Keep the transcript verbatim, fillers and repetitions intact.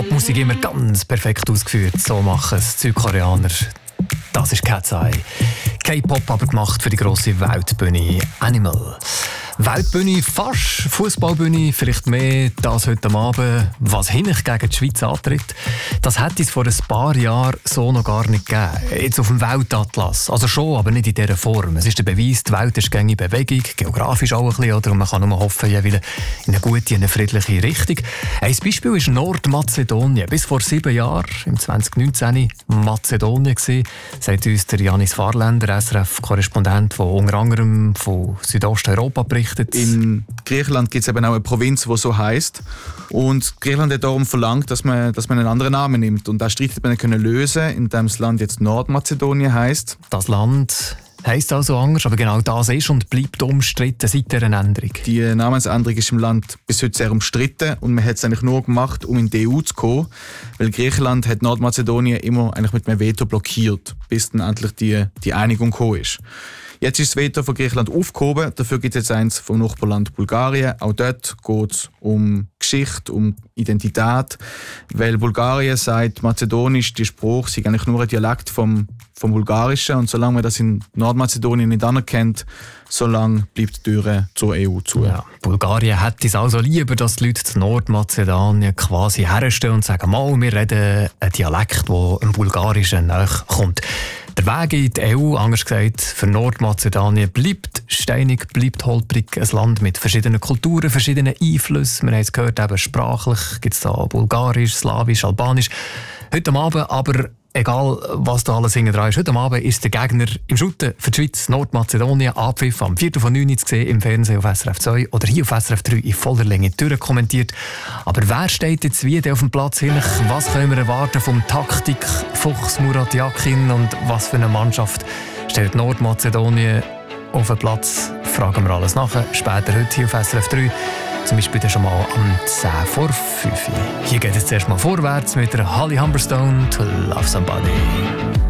K-Pop-Musik immer ganz perfekt ausgeführt. So machen es Südkoreaner. Das ist Cat's Eye. K-Pop aber gemacht für die grosse Weltbühne Animal. Weltbühne, fast Fußballbühne, vielleicht mehr das heute Abend, was Hinich gegen die Schweiz antritt. Das hätte es vor ein paar Jahren so noch gar nicht gegeben. Jetzt auf dem Weltatlas. Also schon, aber nicht in dieser Form. Es ist der Beweis, die Welt ist gängig in Bewegung, geografisch auch ein bisschen, oder? Und man kann nur hoffen, ja, wieder in eine gute, in eine friedliche Richtung. Ein Beispiel ist Nordmazedonien. Bis vor sieben Jahren, im zwanzig neunzehn, Mazedonien gewesen, sagt uns der Janis Fahrländer, S R F-Korrespondent, der unter anderem von Südosteuropa berichtet. In Griechenland gibt es eben auch eine Provinz, die so heisst. Und Griechenland hat darum verlangt, dass man, dass man einen anderen Namen nimmt. Und das Streit hat man können lösen, indem das Land jetzt Nordmazedonien heisst. Das Land heisst also anders, aber genau das ist und bleibt umstritten seit dieser Änderung. Die Namensänderung ist im Land bis heute sehr umstritten und man hat es eigentlich nur gemacht, um in die E U zu kommen, weil Griechenland hat Nordmazedonien immer eigentlich mit einem Veto blockiert, bis dann endlich die, die Einigung gekommen ist. Jetzt ist das Veto von Griechenland aufgehoben, dafür gibt es jetzt eins vom Nachbarland Bulgarien. Auch dort geht es um Geschichte, um Identität, weil Bulgarien sagt, Mazedonisch, die Sprache sei eigentlich nur ein Dialekt vom, vom Bulgarischen und solange man das in Nordmazedonien nicht anerkennt, solange bleibt die Tür zur E U zu. Ja, Bulgarien hätte es also lieber, dass die Leute zu Nordmazedonien quasi herstellen und sagen, mal, wir reden einen Dialekt, der im Bulgarischen nachkommt. Der Weg in die E U, anders gesagt, für Nordmazedonien bleibt steinig, bleibt holprig. Ein Land mit verschiedenen Kulturen, verschiedenen Einflüssen. Wir haben es gehört, eben sprachlich gibt es da Bulgarisch, Slawisch, Albanisch. Heute Abend aber, egal was da alles hinten dran ist, heute Abend ist der Gegner im Shooten für die Schweiz, Nordmazedonien, Abpfiff am Viertel von neun zu sehen im Fernsehen auf S R F zwei oder hier auf S R F drei in voller Länge durchkommentiert. Aber wer steht jetzt wie auf dem Platz hin? Was können wir erwarten vom Taktik-Fuchs Murat Yakin und was für eine Mannschaft stellt Nordmazedonien auf den Platz? Fragen wir alles nachher, später heute hier auf S R F drei. Zum Beispiel schon mal um zehn vor fünf. Hier geht es zuerst mal vorwärts mit der Holly Humberstone «To Love Somebody».